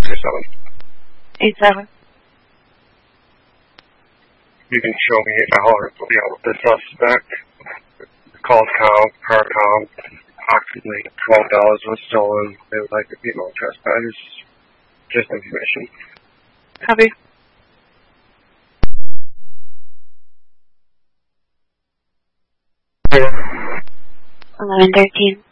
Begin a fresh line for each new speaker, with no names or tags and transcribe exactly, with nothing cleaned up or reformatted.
two seven.
Eight seven.
You can show me how, you know, the suspect called com, car com, approximately twelve dollars was stolen. They would like to be no trespassers. Just information.
Copy. Eleven thirteen.